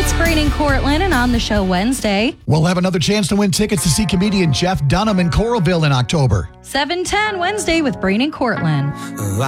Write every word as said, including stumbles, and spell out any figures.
It's Brain and Cortland, and on the show Wednesday, we'll have another chance to win tickets to see comedian Jeff Dunham in Coralville in October. seven ten Wednesday with Brain and Cortland.